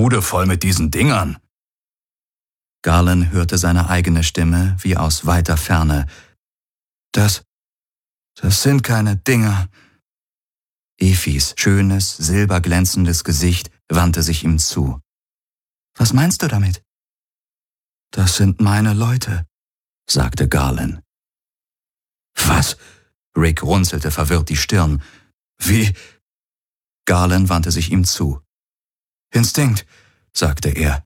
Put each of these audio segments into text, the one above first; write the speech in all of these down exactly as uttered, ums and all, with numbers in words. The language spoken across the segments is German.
Bude voll mit diesen Dingern. Garland hörte seine eigene Stimme wie aus weiter Ferne. Das, das sind keine Dinger. Efis schönes, silberglänzendes Gesicht wandte sich ihm zu. Was meinst du damit? Das sind meine Leute, sagte Garland. Was? Rick runzelte verwirrt die Stirn. Wie? Garland wandte sich ihm zu. Instinkt, sagte er.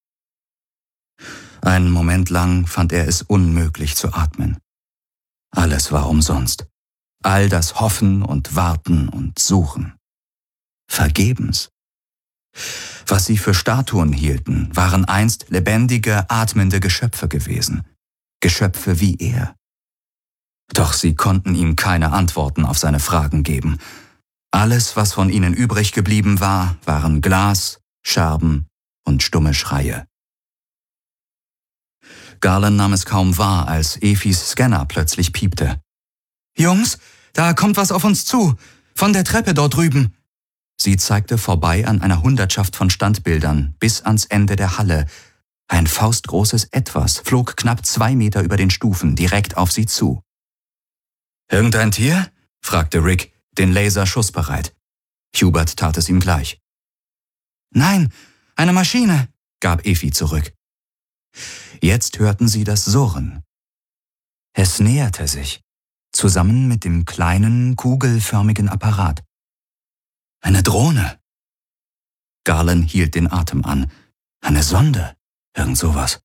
Einen Moment lang fand er es unmöglich zu atmen. Alles war umsonst. All das Hoffen und Warten und Suchen. Vergebens. Was sie für Statuen hielten, waren einst lebendige, atmende Geschöpfe gewesen. Geschöpfe wie er. Doch sie konnten ihm keine Antworten auf seine Fragen geben. Alles, was von ihnen übrig geblieben war, waren Glas, Scherben und stumme Schreie. Garland nahm es kaum wahr, als Efis Scanner plötzlich piepte. »Jungs, da kommt was auf uns zu! Von der Treppe dort drüben!« Sie zeigte vorbei an einer Hundertschaft von Standbildern bis ans Ende der Halle. Ein faustgroßes Etwas flog knapp zwei Meter über den Stufen direkt auf sie zu. »Irgendein Tier?« fragte Rick, den Laser schussbereit. Hubert tat es ihm gleich. »Nein, eine Maschine«, gab Efi zurück. Jetzt hörten sie das Surren. Es näherte sich, zusammen mit dem kleinen, kugelförmigen Apparat. Eine Drohne. Garland hielt den Atem an. Eine Sonde, irgend sowas.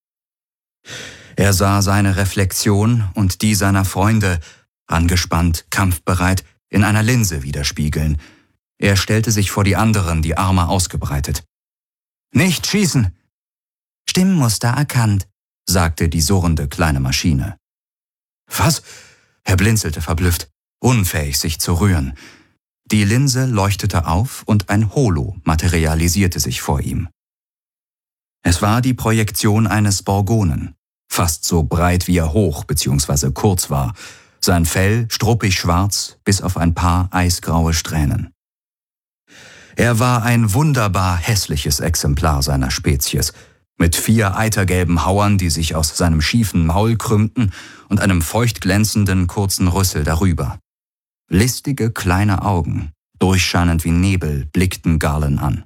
Er sah seine Reflexion und die seiner Freunde, angespannt, kampfbereit, in einer Linse widerspiegeln. Er stellte sich vor die anderen, die Arme ausgebreitet. »Nicht schießen!« »Stimmmuster erkannt«, sagte die surrende kleine Maschine. »Was?« Er blinzelte verblüfft, unfähig sich zu rühren. Die Linse leuchtete auf und ein Holo materialisierte sich vor ihm. Es war die Projektion eines Borgonen, fast so breit wie er hoch bzw. kurz war, sein Fell struppig schwarz bis auf ein paar eisgraue Strähnen. Er war ein wunderbar hässliches Exemplar seiner Spezies, mit vier eitergelben Hauern, die sich aus seinem schiefen Maul krümmten und einem feucht glänzenden kurzen Rüssel darüber. Listige kleine Augen, durchscheinend wie Nebel, blickten Garland an.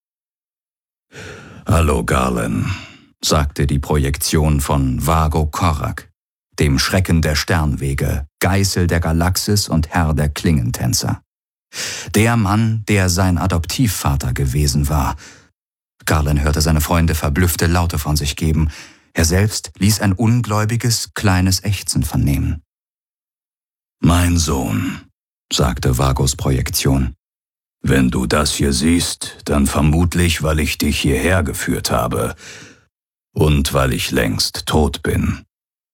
»Hallo Garland«, sagte die Projektion von Vago Korak, dem Schrecken der Sternwege, Geißel der Galaxis und Herr der Klingentänzer. Der Mann, der sein Adoptivvater gewesen war. Garland hörte seine Freunde verblüffte Laute von sich geben. Er selbst ließ ein ungläubiges, kleines Ächzen vernehmen. »Mein Sohn«, sagte Vagos Projektion, »wenn du das hier siehst, dann vermutlich, weil ich dich hierher geführt habe und weil ich längst tot bin.«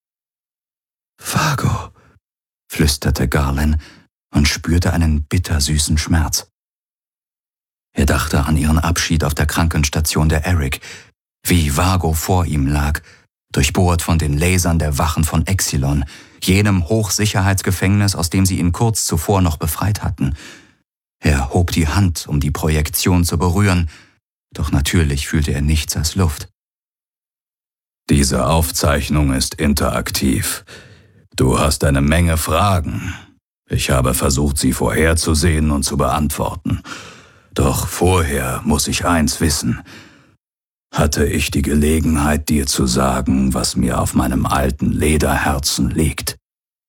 »Vago«, flüsterte Garland und spürte einen bittersüßen Schmerz. Er dachte an ihren Abschied auf der Krankenstation der Eric, wie Vago vor ihm lag, durchbohrt von den Lasern der Wachen von Exilon, jenem Hochsicherheitsgefängnis, aus dem sie ihn kurz zuvor noch befreit hatten. Er hob die Hand, um die Projektion zu berühren, doch natürlich fühlte er nichts als Luft. »Diese Aufzeichnung ist interaktiv. Du hast eine Menge Fragen. Ich habe versucht, sie vorherzusehen und zu beantworten. Doch vorher muss ich eins wissen. Hatte ich die Gelegenheit, dir zu sagen, was mir auf meinem alten Lederherzen liegt?«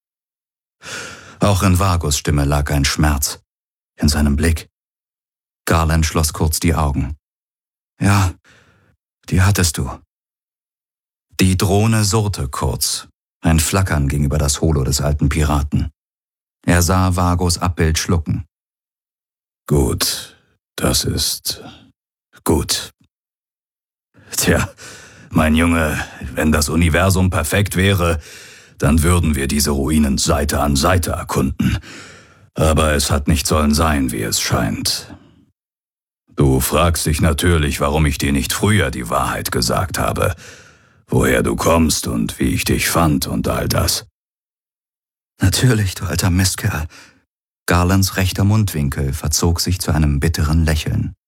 Auch in Vagos Stimme lag ein Schmerz, in seinem Blick. Garland schloss kurz die Augen. »Ja, die hattest du.« Die Drohne surrte kurz. Ein Flackern ging über das Holo des alten Piraten. Er sah Vagos Abbild schlucken. »Gut, das ist gut. Tja, mein Junge, wenn das Universum perfekt wäre, dann würden wir diese Ruinen Seite an Seite erkunden. Aber es hat nicht sollen sein, wie es scheint. Du fragst dich natürlich, warum ich dir nicht früher die Wahrheit gesagt habe, woher du kommst und wie ich dich fand und all das.« »Natürlich, du alter Mistkerl.« Garlands rechter Mundwinkel verzog sich zu einem bitteren Lächeln.